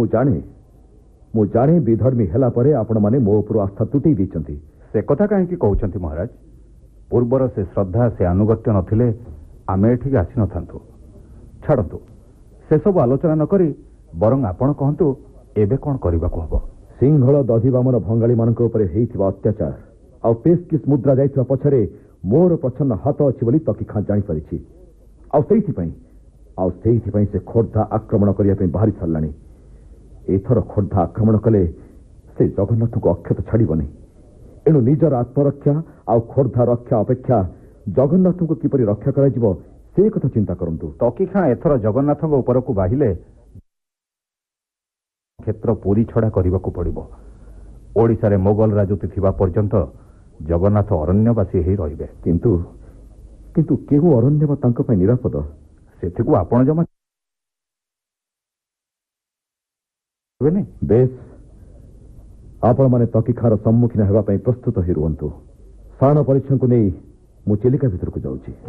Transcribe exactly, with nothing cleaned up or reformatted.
मु जाने मु जाने विधर्मी हेला परे आपण माने मो उपर आस्था तुटी दैछंती। से कथा कहीं कहते महाराज? पूर्वर से श्रद्धा से अनुगत्य नथिले आमे एठिक आसी नथांतु। छाड़तु से सब आलोचना न करी बरं आपण कहतु एबे कौन करने को हबो? सिंहल दधिवामन भंगाली मानक उपरे हेइथिबा अत्याचार आ पेश किस मुद्रा जाइथिबा पछरे मोर प्रछन्न हाथ अछि बोली तकी खां जानि परिछि। आ सेइथि पई आ सेइथि पई से खोर्धा आक्रमण करिया पे बाहरी छल्लानी। एथर खोर्धा आक्रमण कले से जगन्नाथ को अक्षत छाड़िबनी। एणु निजर आत्मरक्षा आ खोर्धा रक्षा अपेक्षा जगन्नाथ को किपरि रक्षा करा जिवो से कथा चिंता करंतु। तकी खां एथर जगन्नाथ को ऊपर को बाहिले क्षेत्र पूरी छड़ा करने को पड़ो। ओडिशा रे मोगल राजूति थिबा पर्यंत जगन्नाथ अरण्यवासी ही रहिबे। किंतु किंतु केहू अरण्य तांको पय निरापद सेथिकु आपण जमा नहीं। बेस आपण माने तकिखार सम्मुखीन हेबा पय प्रस्तुत ही रुहंतु। साण परीक्षण को नहीं मु चिलिका भितर को जाउची।